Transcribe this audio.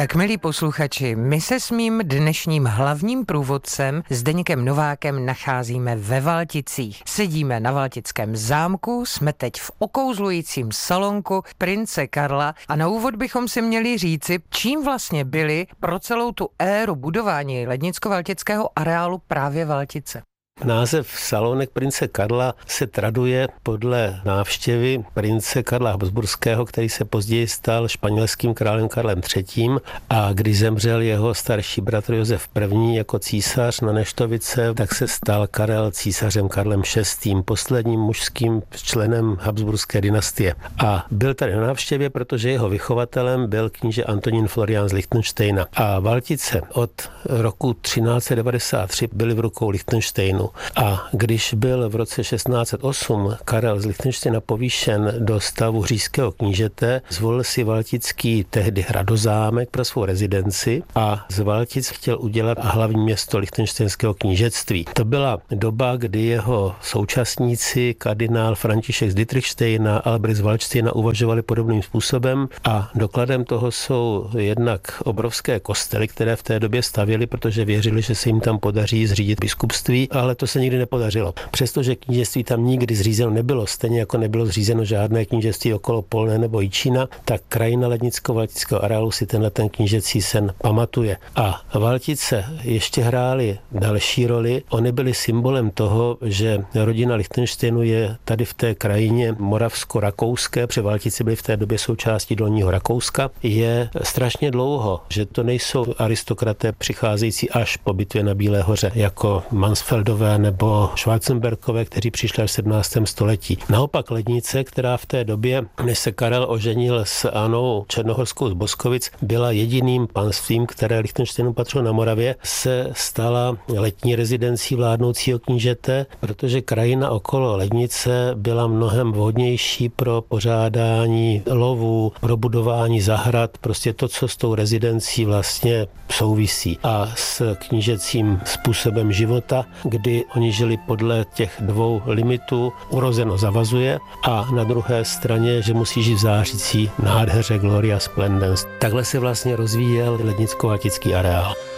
Tak milí posluchači, my se s mým dnešním hlavním průvodcem Zdeňkem Novákem nacházíme ve Valticích. Sedíme na Valtickém zámku, jsme teď v okouzlujícím salonku prince Karla a na úvod bychom si měli říci, čím vlastně byly pro celou tu éru budování lednicko-valtického areálu právě Valtice. Název Salonek prince Karla se traduje podle návštěvy prince Karla Habsburského, který se později stal španělským králem Karlem III. A když zemřel jeho starší bratr Josef I. jako císař na Neštovice, tak se stal Karel císařem Karlem VI., posledním mužským členem Habsburské dynastie. A byl tady na návštěvě, protože jeho vychovatelem byl kníže Antonín Florián z Lichtenštejna. A Valtice od roku 1393 byly v rukou Lichtenštejnu. A když byl v roce 1608 Karel z Lichtenštejna povýšen do stavu říšského knížete, zvolil si Valtický tehdy hradozámek pro svou rezidenci a z Valtic chtěl udělat hlavní město lichtenštejnského knížectví. To byla doba, kdy jeho současníci kardinál František z Dietrichštejna a Albrecht z Valdštejna uvažovali podobným způsobem a dokladem toho jsou jednak obrovské kostely, které v té době stavěli, protože věřili, že se jim tam podaří zřídit biskupství, ale to se nikdy nepodařilo. Přestože knížectví tam nikdy zřízeno nebylo, stejně jako nebylo zřízeno žádné knížectví okolo Polné nebo Jičína, tak krajina lednicko-valtického areálu si ten knížecí sen pamatuje. A Valtice ještě hrály další roli. Oni byli symbolem toho, že rodina Lichtenštejnu je tady v té krajině moravsko-rakouské, protože Valtice byly v té době součástí Dolního Rakouska, je strašně dlouho, že to nejsou aristokraté přicházející až po bitvě na Bílé hoře, jako Mansfeldové nebo Schwarzenbergové, kteří přišli až v 17. století. Naopak Lednice, která v té době, než se Karel oženil s Anou Černohorskou z Boskovic, byla jediným panstvím, které Lichtenštejnu patřilo na Moravě, se stala letní rezidencí vládnoucího knížete, protože krajina okolo Lednice byla mnohem vhodnější pro pořádání lovů, pro budování zahrad, prostě to, co s tou rezidencí vlastně souvisí. A s knížecím způsobem života, kdy oni žili podle těch dvou limitů, urozeno zavazuje a na druhé straně, že musí žít v zářící nádheře Gloria Splendens. Takhle se vlastně rozvíjel lednicko-valtický areál.